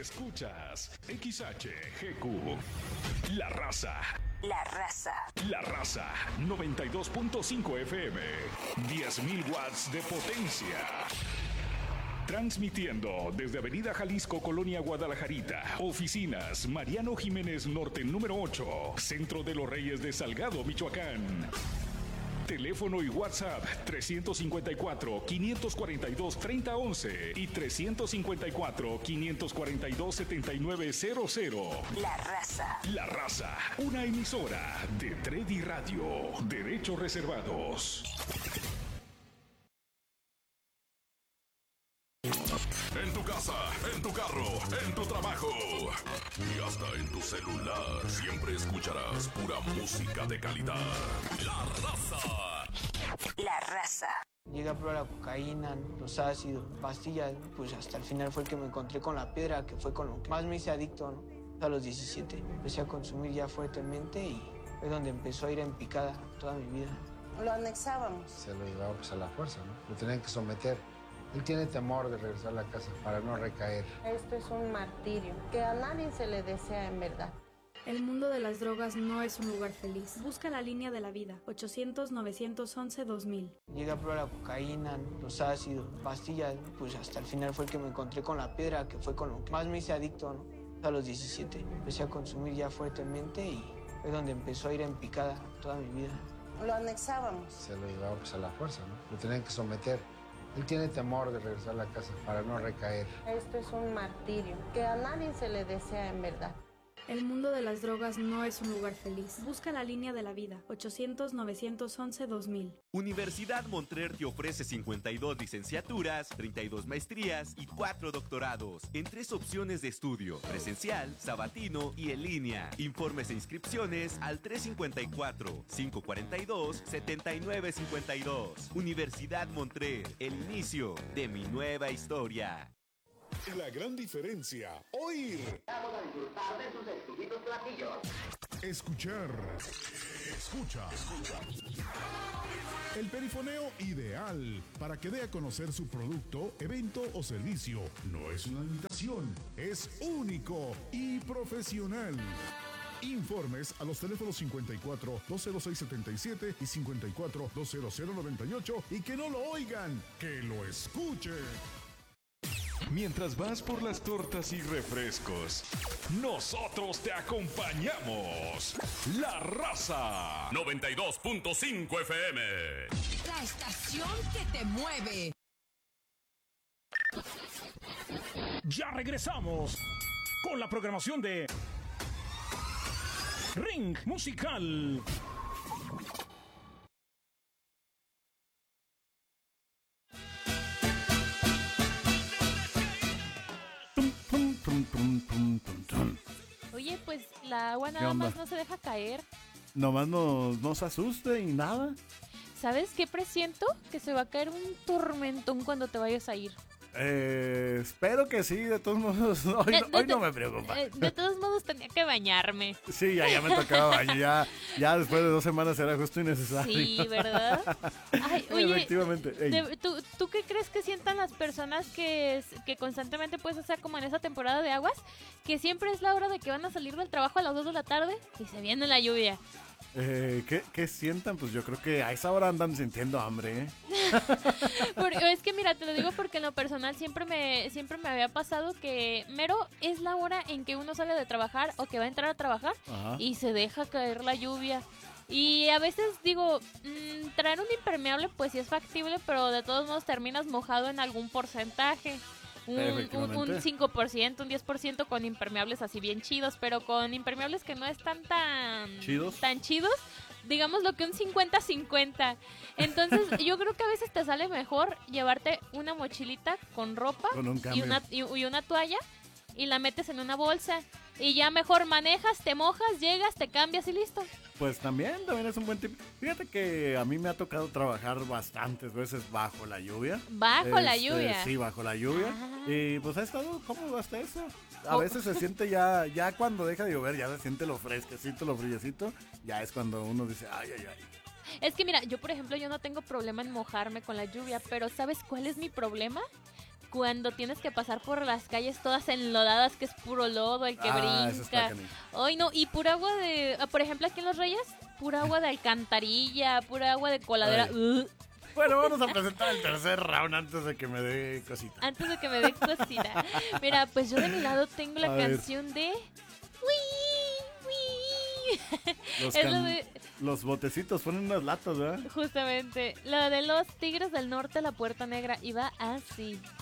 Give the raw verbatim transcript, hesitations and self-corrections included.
Escuchas X H G Q. La Raza. La Raza. La Raza. noventa y dos punto cinco F M. diez mil watts de potencia. Transmitiendo desde Avenida Jalisco, Colonia Guadalajarita. Oficinas Mariano Jiménez Norte número ocho. Centro de los Reyes de Salgado, Michoacán. Teléfono y WhatsApp trescientos cincuenta y cuatro, quinientos cuarenta y dos, treinta once y trescientos cincuenta y cuatro, quinientos cuarenta y dos, setenta y nueve cero cero. La Raza. La Raza, una emisora de Tredi Radio. Derechos reservados. En tu casa, en tu carro, en tu trabajo y hasta en tu celular siempre escucharás pura música de calidad. La Raza. La Raza. Llegué a probar la cocaína, los ácidos, pastillas, pues hasta el final fue el que me encontré con la piedra, que fue con lo que más me hice adicto, ¿no? A los diecisiete empecé a consumir ya fuertemente y fue donde empezó a ir en picada toda mi vida. Lo anexábamos. Se lo llevaba pues a la fuerza, ¿no? Lo tenían que someter. Él tiene temor de regresar a la casa para no recaer. Esto es un martirio que a nadie se le desea en verdad. El mundo de las drogas no es un lugar feliz. Busca la línea de la vida. ochocientos, novecientos once, dos mil. Llegué a probar la cocaína, los ácidos, pastillas, pues hasta el final fue el que me encontré con la piedra, que fue con lo que más me hice adicto, ¿no? A los diecisiete empecé a consumir ya fuertemente y fue donde empezó a ir en picada toda mi vida. Lo anexábamos. Se lo llevaba pues a la fuerza, ¿no? Lo tenían que someter. Él tiene temor de regresar a la casa para no recaer. Esto es un martirio que a nadie se le desea en verdad. El mundo de las drogas no es un lugar feliz. Busca la línea de la vida. ochocientos, novecientos once, dos mil. Universidad Montclair te ofrece cincuenta y dos licenciaturas, treinta y dos maestrías y cuatro doctorados en tres opciones de estudio: presencial, sabatino y en línea. Informes e inscripciones al tres cinco cuatro, cinco cuatro dos, siete nueve cinco dos. Universidad Montclair, el inicio de mi nueva historia. La gran diferencia, oír. Vamos a disfrutar de sus exquisitos platillos. Escuchar. Escucha. Escucha. El perifoneo ideal para que dé a conocer su producto, evento o servicio. No es una imitación, es único y profesional. Informes a los teléfonos cincuenta y cuatro, doscientos seis, setenta y siete y cincuenta y cuatro, doscientos noventa y ocho y que no lo oigan, que lo escuchen. Mientras vas por las tortas y refrescos, nosotros te acompañamos. La Raza. noventa y dos punto cinco F M. La estación que te mueve. Ya regresamos con la programación de Ring Musical. Oye, pues la agua nada más no se deja caer. Nomás no, no se asuste y nada. ¿Sabes qué presiento? Que se va a caer un tormentón cuando te vayas a ir. Eh, espero que sí, de todos modos. Hoy, de, no, de, hoy no me preocupa. De, de todos modos tenía que bañarme. Sí, ya, ya me tocaba baño. Ya, ya después de dos semanas era justo y necesario. Sí, ¿verdad? Ay, oye, efectivamente. De, ¿tú, ¿tú qué crees que sientan las personas que, que constantemente, pues, o sea, como en esa temporada de aguas, que siempre es la hora de que van a salir del trabajo a las dos de la tarde y se viene la lluvia? Eh, ¿qué, ¿Qué sientan? Pues yo creo que a esa hora andan sintiendo hambre, ¿eh? Porque, es que mira, te lo digo porque en lo personal siempre me, siempre me había pasado que mero es la hora en que uno sale de trabajar o que va a entrar a trabajar. Ajá. Y se deja caer la lluvia. Y a veces digo, mmm, traer un impermeable pues sí es factible, pero de todos modos terminas mojado en algún porcentaje. Un, un, un cinco por ciento, un diez por ciento con impermeables así bien chidos, pero con impermeables que no están tan chidos, tan chidos digamos lo que un cincuenta cincuenta. Entonces yo creo que a veces te sale mejor llevarte una mochilita con ropa con un y, una, y, y una toalla y la metes en una bolsa y ya mejor manejas, te mojas, llegas, te cambias y listo. Pues también, también es un buen tip. Fíjate que a mí me ha tocado trabajar bastantes veces bajo la lluvia. ¿Bajo este, la lluvia? Sí, bajo la lluvia. Ah. Y pues ha estado cómodo hasta eso. A veces se siente ya, ya cuando deja de llover, ya se siente lo fresquecito, lo friecito. Ya es cuando uno dice, ay, ay, ay. Es que mira, yo por ejemplo, yo no tengo problema en mojarme con la lluvia, pero ¿sabes cuál es mi problema? cuando tienes que pasar por las calles todas enlodadas, que es puro lodo el que Ah, eso está brinca. canijo. Ay, no, y pura agua de, ah, por ejemplo, aquí en Los Reyes, pura agua de alcantarilla, pura agua de coladera. Ay. Uh, Bueno, vamos a presentar el tercer round antes de que me dé cosita. antes de que me dé cosita. Mira, pues yo de mi lado tengo la A ver. canción de... Wii, wii. Los, Es can- lo de... los botecitos ponen unas latas, ¿verdad? Justamente, lo de los Tigres del Norte, la Puerta Negra, y va así.